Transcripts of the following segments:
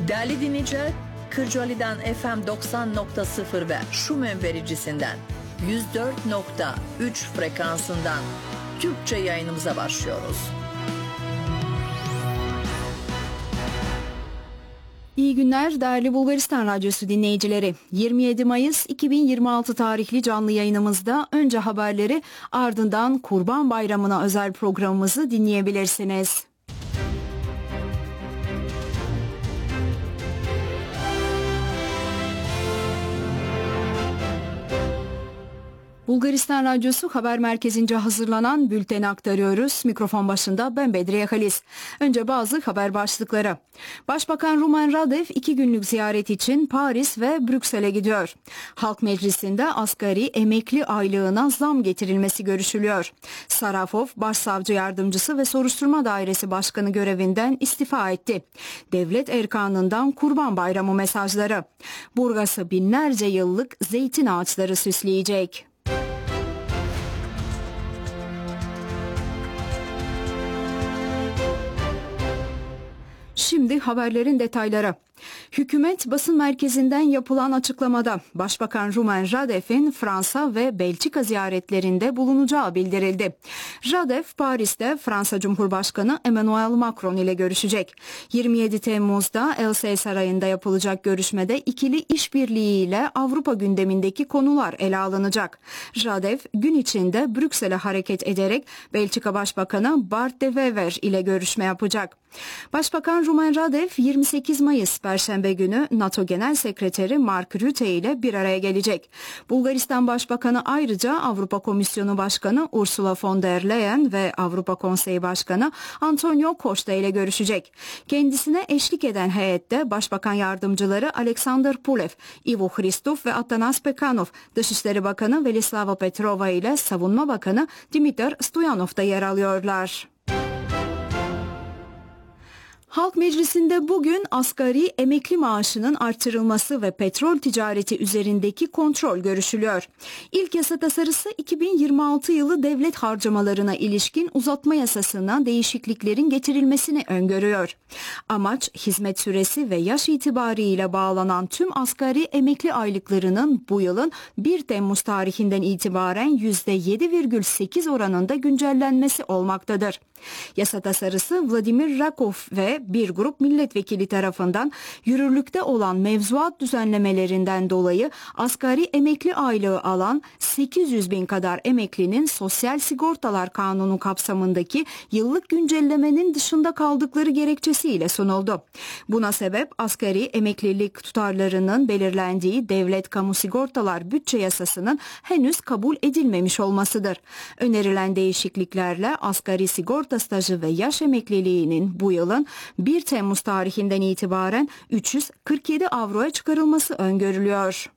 Değerli dinleyiciler, Kırcaali'den FM 90.0 ve Şumen vericisinden 104.3 frekansından Türkçe yayınımıza başlıyoruz. İyi günler değerli Bulgaristan Radyosu dinleyicileri. 27 Mayıs 2026 tarihli canlı yayınımızda önce haberleri, ardından Kurban Bayramı'na özel programımızı dinleyebilirsiniz. Bulgaristan Radyosu Haber Merkezi'nce hazırlanan bülteni aktarıyoruz. Mikrofon başında ben Bedriye Halis. Önce bazı haber başlıkları. Başbakan Rumen Radev 2 günlük ziyaret için Paris ve Brüksel'e gidiyor. Halk Meclisi'nde asgari emekli aylığına zam getirilmesi görüşülüyor. Sarafov, Başsavcı Yardımcısı ve Soruşturma Dairesi Başkanı görevinden istifa etti. Devlet erkanından Kurban Bayramı mesajları. Burgas'ı binlerce yıllık zeytin ağaçları süsleyecek. Şimdi haberlerin detayları. Hükümet basın merkezinden yapılan açıklamada Başbakan Rumen Radev'in Fransa ve Belçika ziyaretlerinde bulunacağı bildirildi. Radev, Paris'te Fransa Cumhurbaşkanı Emmanuel Macron ile görüşecek. 27 Temmuz'da Elysée Sarayı'nda yapılacak görüşmede ikili işbirliğiyle Avrupa gündemindeki konular ele alınacak. Radev gün içinde Brüksel'e hareket ederek Belçika Başbakanı Bart de Wever ile görüşme yapacak. Başbakan Rumen Radev 28 Mayıs Perşembe günü NATO Genel Sekreteri Mark Rutte ile bir araya gelecek. Bulgaristan Başbakanı ayrıca Avrupa Komisyonu Başkanı Ursula von der Leyen ve Avrupa Konseyi Başkanı Antonio Costa ile görüşecek. Kendisine eşlik eden heyette Başbakan Yardımcıları Alexander Pulev, Ivo Hristov ve Atanas Pekanov, Dışişleri Bakanı Velislava Petrova ile Savunma Bakanı Dimitar Stoyanov da yer alıyorlar. Halk Meclisi'nde bugün asgari emekli maaşının artırılması ve petrol ticareti üzerindeki kontrol görüşülüyor. İlk yasa tasarısı 2026 yılı devlet harcamalarına ilişkin uzatma yasasına değişikliklerin getirilmesini öngörüyor. Amaç, hizmet süresi ve yaş itibarıyla bağlanan tüm asgari emekli aylıklarının bu yılın 1 Temmuz tarihinden itibaren %7,8 oranında güncellenmesi olmaktadır. Yasa tasarısı Vladimir Rakov ve bir grup milletvekili tarafından yürürlükte olan mevzuat düzenlemelerinden dolayı asgari emekli aylığı alan 800 bin kadar emeklinin Sosyal Sigortalar Kanunu kapsamındaki yıllık güncellemenin dışında kaldıkları gerekçesiyle sunuldu. Buna sebep asgari emeklilik tutarlarının belirlendiği Devlet Kamu Sigortalar Bütçe Yasası'nın henüz kabul edilmemiş olmasıdır. Önerilen değişikliklerle asgari sigorta stajı ve yaş emekliliğinin bu yılın 1 Temmuz tarihinden itibaren 347 avroya çıkarılması öngörülüyor.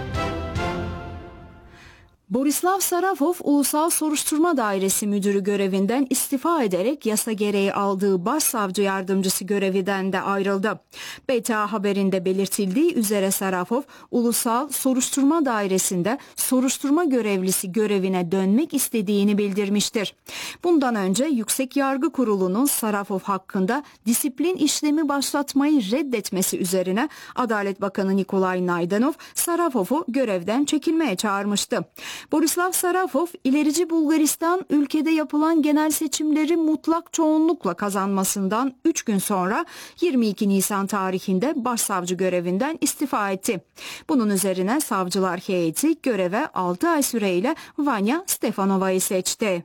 Borislav Sarafov, Ulusal Soruşturma Dairesi Müdürü görevinden istifa ederek yasa gereği aldığı Başsavcı Yardımcısı görevinden de ayrıldı. BTA haberinde belirtildiği üzere Sarafov, Ulusal Soruşturma Dairesi'nde soruşturma görevlisi görevine dönmek istediğini bildirmiştir. Bundan önce Yüksek Yargı Kurulu'nun Sarafov hakkında disiplin işlemi başlatmayı reddetmesi üzerine Adalet Bakanı Nikolay Naydenov, Sarafov'u görevden çekilmeye çağırmıştı. Borislav Sarafov, ilerici Bulgaristan ülkede yapılan genel seçimleri mutlak çoğunlukla kazanmasından 3 gün sonra 22 Nisan tarihinde başsavcı görevinden istifa etti. Bunun üzerine savcılar heyeti göreve 6 ay süreyle Vanya Stefanova'yı seçti.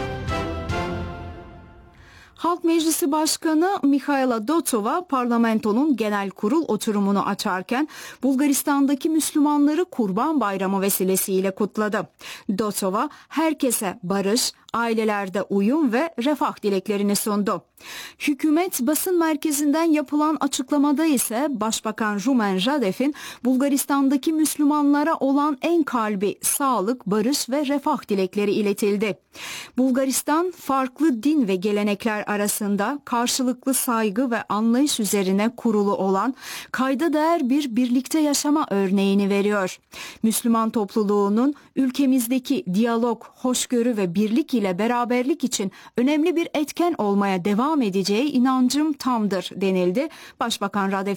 Halk Meclisi Başkanı Mihaela Dotova parlamentonun genel kurul oturumunu açarken Bulgaristan'daki Müslümanları Kurban Bayramı vesilesiyle kutladı. Dotova herkese barış, ailelerde uyum ve refah dileklerini sundu. Hükümet basın merkezinden yapılan açıklamada ise Başbakan Rumen Radev'in Bulgaristan'daki Müslümanlara olan en kalbi sağlık, barış ve refah dilekleri iletildi. Bulgaristan farklı din ve gelenekler arasında karşılıklı saygı ve anlayış üzerine kurulu olan kayda değer bir birlikte yaşama örneğini veriyor. Müslüman topluluğunun ülkemizdeki diyalog, hoşgörü ve birlik ile beraberlik için önemli bir etken olmaya devam edeceği inancım tamdır denildi Başbakan Radev